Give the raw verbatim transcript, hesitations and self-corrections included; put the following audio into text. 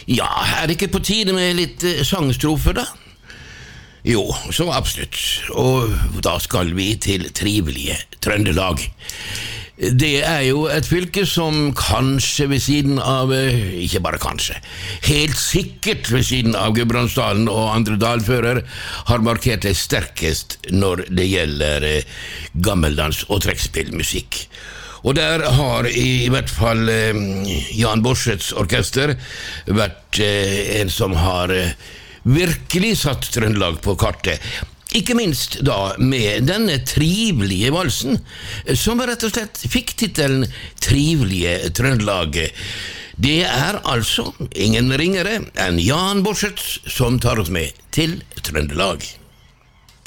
Ja, er det ikke på tide med litt eh, sangstrofer da? Jo, så absolutt. Og da skal vi til trivelige Trøndelag. Det er jo et fylke som kanskje ved siden av, eh, ikke bare kanskje, helt sikkert ved siden av Gudbrandsdalen og andre dalfører, har markert det sterkest når det gjelder eh, gammeldans og trekkspillmusikk. Og der har i hvert fall eh, Jan Borseths orkester vært eh, en som har eh, virkelig satt Trøndelag på kartet. Ikke minst da med denne trivelige valsen, som rett og slett fikk titelen Trivelige Trøndelag. Det er altså ingen ringere enn Jan Borseth som tar oss med til Trøndelag.